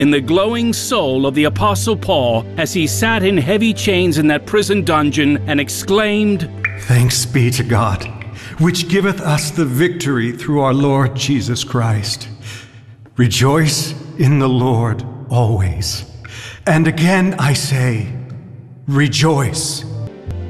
in the glowing soul of the Apostle Paul as he sat in heavy chains in that prison dungeon and exclaimed, "Thanks be to God, which giveth us the victory through our Lord Jesus Christ. Rejoice in the Lord always. And again I say, rejoice."